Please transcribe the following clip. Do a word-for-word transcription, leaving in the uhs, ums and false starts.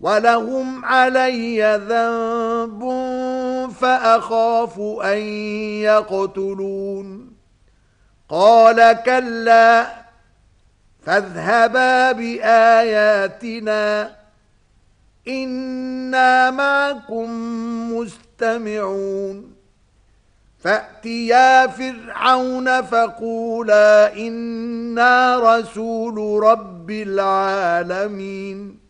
وَلَهُمْ عَلَيَّ ذَنبٌ فَأَخَافُ أَن يَقْتُلُونِ قَالَ كَلَّا فَاذْهَبَا بِآيَاتِنَا إِنَّا مَعَكُمْ مُسْتَمِعُونَ فَأْتِيَا فِرْعَوْنَ فَقُولَا إِنَّا رَسُولُ رَبِّ الْعَالَمِينَ